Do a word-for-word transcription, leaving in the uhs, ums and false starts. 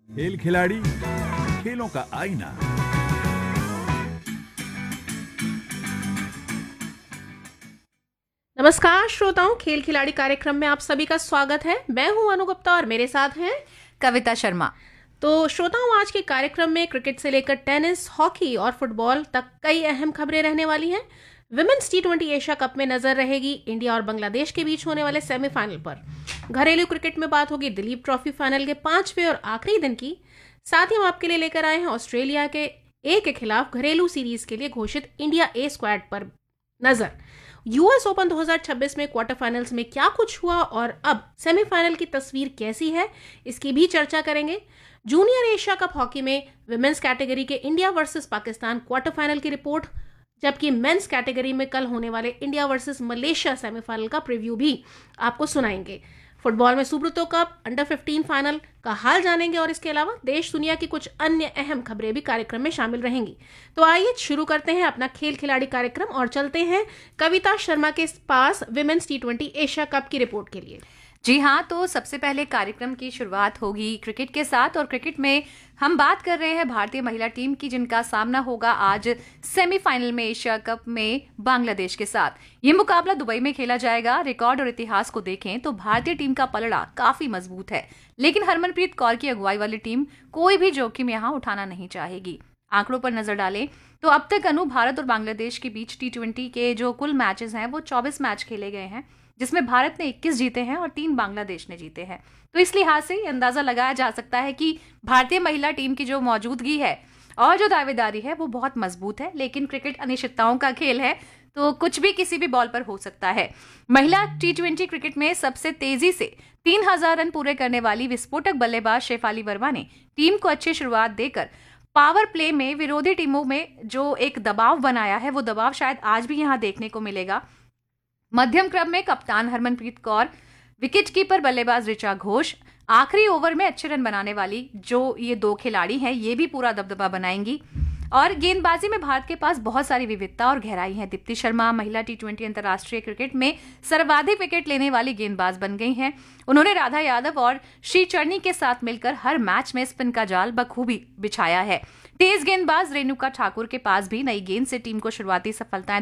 खेल खिलाड़ी, खेलों का आईना। नमस्कार श्रोताओं, खेल खिलाड़ी कार्यक्रम में आप सभी का स्वागत है। मैं हूं अनु गुप्ता और मेरे साथ हैं कविता शर्मा। तो श्रोताओं, आज के कार्यक्रम में क्रिकेट से लेकर टेनिस, हॉकी और फुटबॉल तक कई अहम खबरें रहने वाली हैं। Women's T twenty Asia cup में नजर रहेगी इंडिया और बांग्लादेश के बीच होने वाले सेमीफाइनल पर। घरेलू क्रिकेट में बात होगी दिलीप ट्रॉफी फाइनल के पांचवें और आखिरी दिन की। साथ ही हम आपके लिए लेकर आए हैं ऑस्ट्रेलिया के ए के खिलाफ घरेलू सीरीज के लिए घोषित इंडिया ए स्क्वाड पर नजर। यूएस ओपन दो हज़ार छब्बीस में क्वार्टर फाइनल्स में क्या कुछ हुआ और अब सेमीफाइनल की तस्वीर कैसी है, इसकी भी चर्चा करेंगे। जूनियर एशिया कप हॉकी में विमेंस कैटेगरी के India versus Pakistan quarter final की रिपोर्ट, जबकि मेंस कैटेगरी में कल होने वाले इंडिया वर्सेस मलेशिया सेमीफाइनल का प्रीव्यू भी आपको सुनाएंगे। फुटबॉल में सुब्रतो कप अंडर पंद्रह फाइनल का हाल जानेंगे और इसके अलावा देश दुनिया की कुछ अन्य अहम खबरें भी कार्यक्रम में शामिल रहेंगी। तो आइए शुरू करते हैं अपना खेल खिलाड़ी कार्यक्रम और चलते हैं कविता शर्मा के पास women's T twenty Asia cup की रिपोर्ट के लिए। जी हाँ, तो सबसे पहले कार्यक्रम की शुरुआत होगी क्रिकेट के साथ और क्रिकेट में हम बात कर रहे हैं भारतीय महिला टीम की, जिनका सामना होगा आज सेमीफाइनल में एशिया कप में बांग्लादेश के साथ। ये मुकाबला दुबई में खेला जाएगा। रिकॉर्ड और इतिहास को देखें तो भारतीय टीम का पलड़ा काफी मजबूत है, लेकिन हरमनप्रीत कौर की अगुवाई वाली टीम कोई भी जोखिम यहां उठाना नहीं चाहेगी। आंकड़ों पर नजर डालें तो अब तक अनु भारत और बांग्लादेश के बीच टी ट्वेंटी के जो कुल मैचेस हैं वो चौबीस मैच खेले गए हैं, जिसमें भारत ने इक्कीस जीते हैं और तीन बांग्लादेश ने जीते हैं। तो इस लिहाज से अंदाजा लगाया जा सकता है कि भारतीय महिला टीम की जो मौजूदगी है और जो दावेदारी है वो बहुत मजबूत है। लेकिन क्रिकेट अनिश्चितताओं का खेल है, तो कुछ भी किसी भी बॉल पर हो सकता है। महिला टी ट्वेंटी क्रिकेट में सबसे तेजी से तीन हजार रन पूरे करने वाली विस्फोटक बल्लेबाज शेफाली वर्मा ने टीम को अच्छी शुरुआत देकर पावर प्ले में विरोधी टीमों में जो एक दबाव बनाया है वो दबाव शायद आज भी यहां देखने को मिलेगा। मध्यम क्रम में कप्तान हरमनप्रीत कौर, विकेट कीपर बल्लेबाज ऋचा घोष, आखिरी ओवर में अच्छे रन बनाने वाली जो ये दो खिलाड़ी हैं ये भी पूरा दबदबा बनाएंगी। और गेंदबाजी में भारत के पास बहुत सारी विविधता और गहराई है। दीप्ति शर्मा महिला टी ट्वेंटी अंतर्राष्ट्रीय क्रिकेट में सर्वाधिक विकेट लेने वाली गेंदबाज बन गई हैं। उन्होंने राधा यादव और श्री चरनी के साथ मिलकर हर मैच में स्पिन का जाल बखूबी बिछाया है। तेज गेंदबाज रेणुका ठाकुर के पास भी नई गेंद से टीम को शुरुआती सफलताएं